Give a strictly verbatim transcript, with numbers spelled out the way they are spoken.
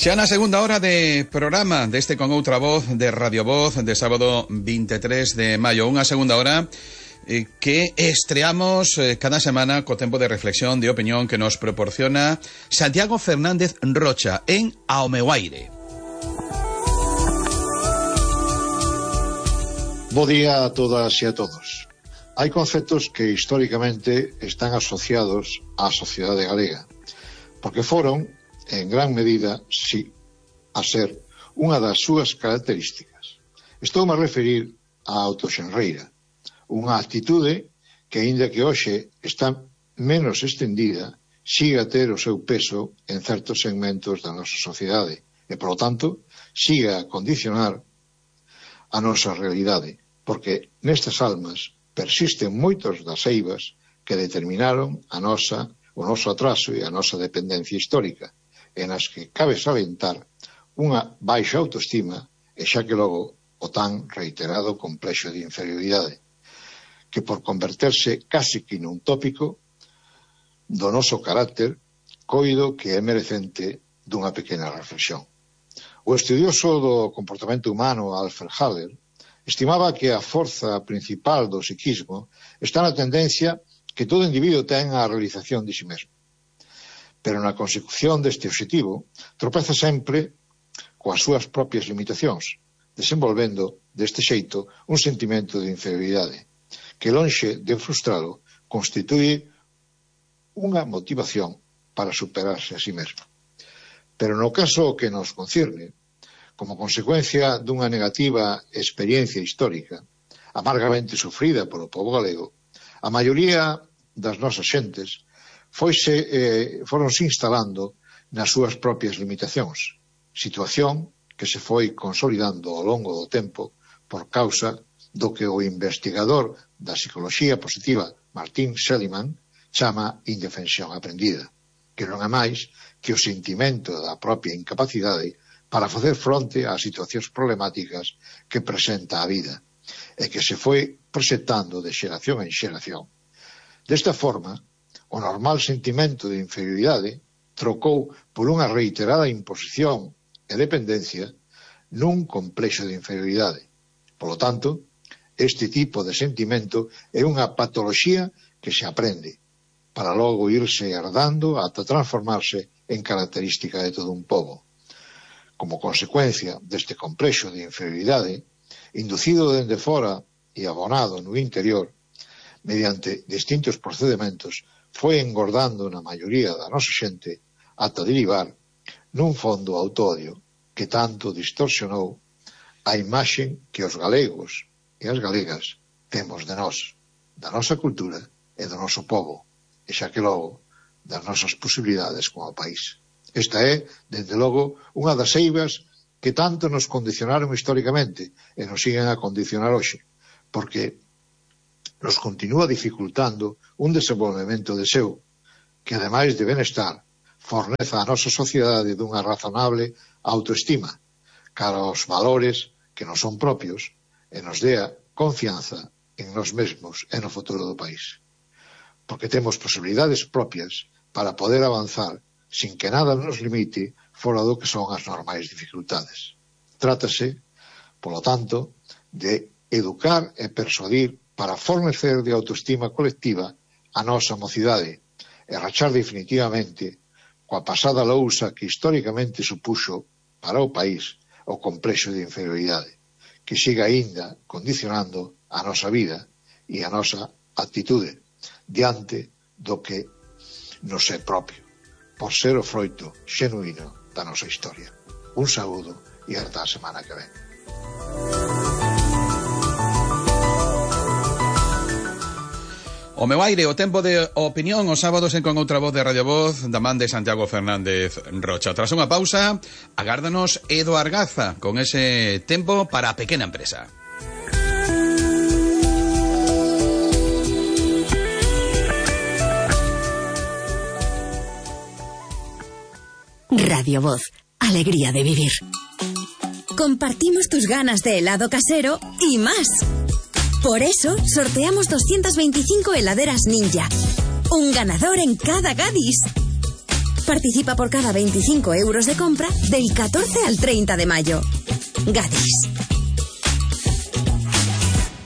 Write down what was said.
Xa na segunda hora de programa deste Con Outra Voz de Radio Voz de sábado vinte e tres de maio. Unha segunda hora eh, que estreamos eh, cada semana co tempo de reflexión, de opinión que nos proporciona Santiago Fernández Rocha en Ao meu aire. Bo día a todas e a todos. Hai conceptos que históricamente están asociados á sociedade galega, porque foron, en gran medida, sí, a ser unha das súas características. Estou a referir á autoxenreira, unha actitude que, aínda que hoxe está menos estendida, siga a ter o seu peso en certos segmentos da nosa sociedade e, polo tanto, siga a condicionar a nosa realidade, porque nestas almas persisten moitos das eivas que determinaron a nosa, o noso atraso e a nosa dependencia histórica, en as que cabe salientar unha baixa autoestima e xa que logo o tan reiterado complexo de inferioridade, que por converterse casi que nun tópico do noso carácter, coido que é merecente dunha pequena reflexión. O estudioso do comportamento humano Alfred Haller estimaba que a forza principal do psiquismo está na tendencia que todo individuo ten á realización de si mesmo. Pero na consecución deste obxectivo tropeza sempre coas súas propias limitacións, desenvolvendo deste xeito un sentimento de inferioridade, que lonxe de frustralo constitúe unha motivación para superarse a si mesmo. Pero no caso que nos concirne, como consecuencia dunha negativa experiencia histórica, amargamente sufrida polo pobo galego, a maioría das nosas xentes foise, eh, foronse instalando nas súas propias limitacións, situación que se foi consolidando ao longo do tempo por causa do que o investigador da psicoloxía positiva Martin Seligman chama indefensión aprendida, que non é máis que o sentimento da propia incapacidade para facer fronte ás situacións problemáticas que presenta a vida e que se foi presentando de xeración en xeración. Desta forma, o normal sentimento de inferioridade trocou por unha reiterada imposición e dependencia nun complexo de inferioridade. Polo tanto, este tipo de sentimento é unha patoloxía que se aprende, para logo irse herdando ata transformarse en característica de todo un pobo. Como consecuencia deste complexo de inferioridade, inducido dende fora e abonado no interior, mediante distintos procedementos, foi engordando na maioría da nosa xente ata derivar nun fondo autoodio que tanto distorsionou a imaxen que os galegos e as galegas temos de nós, da nosa cultura e do noso pobo, e xa que logo das nosas posibilidades como país. Esta é, dende logo, unha das eivas que tanto nos condicionaron históricamente e nos siguen a condicionar hoxe, porque nos continúa dificultando un desenvolvemento de seu, que ademais de benestar, forneza a nosa sociedade dunha razonable autoestima, cara aos valores que nos son propios e nos dea confianza en nós mesmos e no futuro do país. Porque temos posibilidades propias para poder avanzar sin que nada nos limite fora do que son as normais dificultades. Trátase, polo tanto, de educar e persuadir para fornecer de autoestima colectiva a nosa mocidade e rachar definitivamente coa pasada lousa que históricamente supuxo para o país o complexo de inferioridade, que siga aínda condicionando a nosa vida e a nosa actitude diante do que nos é propio, por ser o froito xenuíno da nosa historia. Un saúdo e ata a semana que ven. O meu aire, o tempo de opinión os sábados en Con Outra Voz de Radio Voz da man de Santiago Fernández Rocha. Tras unha pausa, agárdanos Edo Argaza con ese tempo para a pequena empresa. Radio Voz, alegría de vivir. Compartimos tus ganas de helado casero y más. Por eso, sorteamos doscientas veinticinco heladeras Ninja. Un ganador en cada Gadis. Participa por cada veinticinco euros de compra del catorce al treinta de mayo. Gadis.